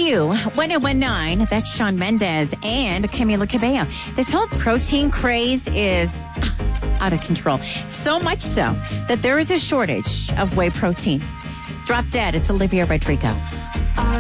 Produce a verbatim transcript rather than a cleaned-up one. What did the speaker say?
Q one oh one nine. That's Shawn Mendes and Camila Cabello. This whole protein craze is out of control. So much so that there is a shortage of whey protein. Drop Dead. It's Olivia Rodrigo.